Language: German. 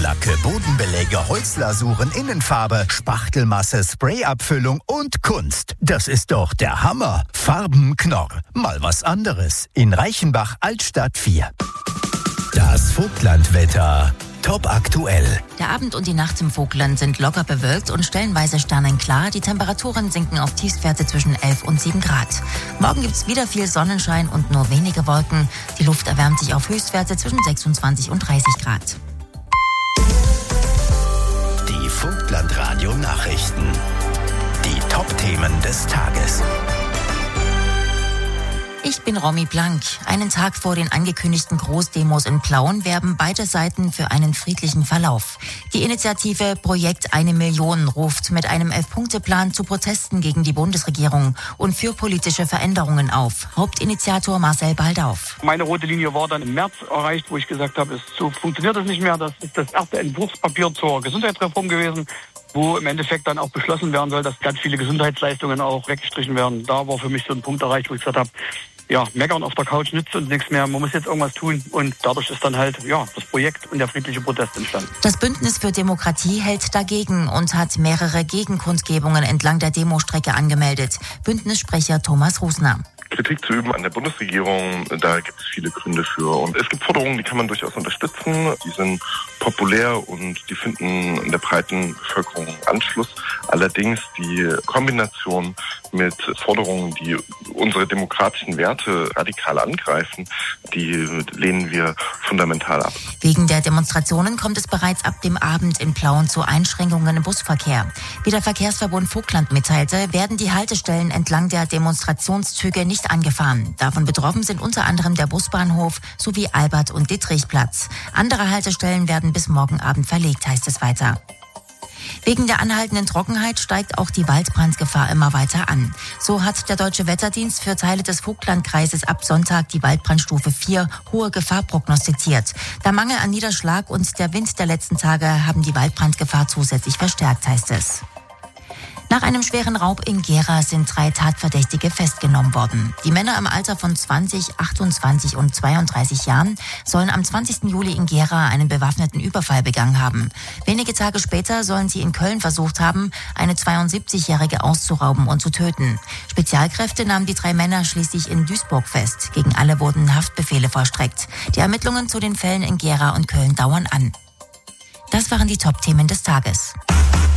Porolacke, Bodenbeläge, Holzlasuren, Innenfarbe, Spachtelmasse, Sprayabfüllung und Kunst. Das ist doch der Hammer. Farbenknorr. Mal was anderes. In Reichenbach, Altstadt 4. Das Vogtlandwetter. Top aktuell. Der Abend und die Nacht im Vogtland sind locker bewölkt und stellenweise sternenklar. Die Temperaturen sinken auf Tiefstwerte zwischen 11 und 7 Grad. Morgen gibt's wieder viel Sonnenschein und nur wenige Wolken. Die Luft erwärmt sich auf Höchstwerte zwischen 26 und 30 Grad. Die Vogtland-Radio-Nachrichten. Die Top-Themen des Tages. Ich bin Romy Blank. Einen Tag vor den angekündigten Großdemos in Plauen werben beide Seiten für einen friedlichen Verlauf. Die Initiative Projekt 1 Million ruft mit einem 11-Punkte-Plan zu Protesten gegen die Bundesregierung und für politische Veränderungen auf. Hauptinitiator Marcel Baldauf. Meine rote Linie war dann im März erreicht, wo ich gesagt habe, so funktioniert das nicht mehr. Das ist das erste Entwurfspapier zur Gesundheitsreform gewesen, wo im Endeffekt dann auch beschlossen werden soll, dass ganz viele Gesundheitsleistungen auch weggestrichen werden. Da war für mich so ein Punkt erreicht, wo ich gesagt habe, ja, meckern auf der Couch nützt uns nichts mehr. Man muss jetzt irgendwas tun. Und dadurch ist dann halt, das Projekt und der friedliche Protest entstanden. Das Bündnis für Demokratie hält dagegen und hat mehrere Gegenkundgebungen entlang der Demostrecke angemeldet. Bündnissprecher Thomas Rusner. Kritik zu üben an der Bundesregierung, da gibt es viele Gründe für. Und es gibt Forderungen, die kann man durchaus unterstützen. Die sind populär und die finden in der breiten Bevölkerung Anschluss. Allerdings die Kombination mit Forderungen, die unsere demokratischen Werte radikal angreifen, die lehnen wir fundamental ab. Wegen der Demonstrationen kommt es bereits ab dem Abend in Plauen zu Einschränkungen im Busverkehr. Wie der Verkehrsverbund Vogtland mitteilte, werden die Haltestellen entlang der Demonstrationszüge nicht angefahren. Davon betroffen sind unter anderem der Busbahnhof sowie Albert- und Dittrichplatz. Andere Haltestellen werden bis morgen Abend verlegt, heißt es weiter. Wegen der anhaltenden Trockenheit steigt auch die Waldbrandgefahr immer weiter an. So hat der Deutsche Wetterdienst für Teile des Vogtlandkreises ab Sonntag die Waldbrandstufe 4 hohe Gefahr prognostiziert. Der Mangel an Niederschlag und der Wind der letzten Tage haben die Waldbrandgefahr zusätzlich verstärkt, heißt es. Nach einem schweren Raub in Gera sind 3 Tatverdächtige festgenommen worden. Die Männer im Alter von 20, 28 und 32 Jahren sollen am 20. Juli in Gera einen bewaffneten Überfall begangen haben. Wenige Tage später sollen sie in Köln versucht haben, eine 72-Jährige auszurauben und zu töten. Spezialkräfte nahmen die 3 Männer schließlich in Duisburg fest. Gegen alle wurden Haftbefehle vollstreckt. Die Ermittlungen zu den Fällen in Gera und Köln dauern an. Das waren die Top-Themen des Tages.